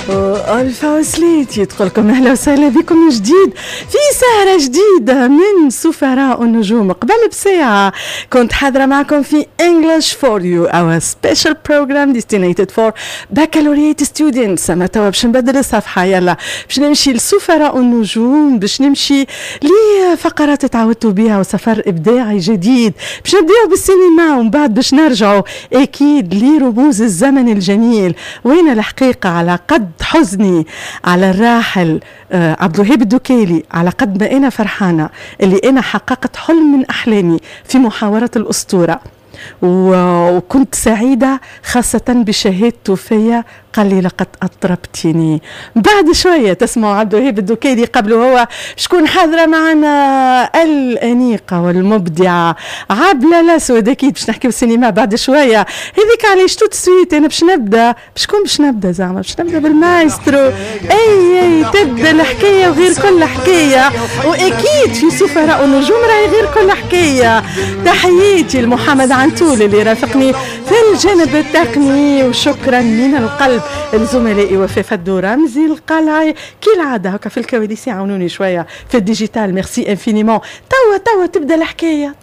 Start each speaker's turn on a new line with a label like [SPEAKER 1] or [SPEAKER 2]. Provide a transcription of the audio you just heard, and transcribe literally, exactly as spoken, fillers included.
[SPEAKER 1] ألفا وسليتي تقول لكم أهلا وسهلا بكم من جديد في سهرة جديدة من سفراء النجوم. قبل بساعة كنت حاضرة معكم في English for you, our special program destined for baccalaureate students. أما توا باش نبدل الصفحة، يلا باش نمشي لسفراء النجوم، باش نمشي لفقرات تعودتوا بها وسفر إبداعي جديد، باش نبداو بالسينما ومن بعد باش نرجعوا أكيد لرموز الزمن الجميل. وين الحقيقة على قد حزني على الراحل آه عبد الوهاب الدكيلي، على قد ما أنا فرحانة اللي أنا حققت حلم من أحلامي في محاورة الأسطورة، وكنت سعيدة خاصة بشهادته فيا. قال لي لقد أطربتني. بعد شوية تسمعوا عبد الوهاب الدكيلي، قبله هو شكون حاضرة معنا الأنيقة والمبدعة عبلة الأسود. أكيد باش نحكي بالسينما بعد شوية، هذيك علاش توت سويت. أنا باش نبدأ بشكون باش نبدأ زعما باش نبدأ بالمايسترو. أي أي تبدأ الحكاية وغير كل حكاية، وأكيد في سفراء النجوم راهي غير كل حكاية. تحياتي لمحمد عنتول اللي رافقني في الجانب التقني، وشكرا من القلب لزملائي وفاء فدو رمزي القلعي كالعادة هكا في الكواليس يعاونوني شوية في الديجيتال. ميرسي انفينيمون. توا توا تبدأ الحكاية.